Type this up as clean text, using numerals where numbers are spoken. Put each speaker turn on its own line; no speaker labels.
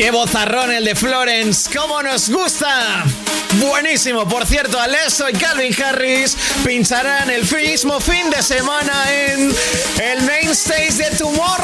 ¡Qué vozarrón el de Florence! ¡Cómo nos gusta! Buenísimo. Por cierto, Alesso y Calvin Harris pincharán el mismo fin de semana en el Main Stage de Tomorrowland.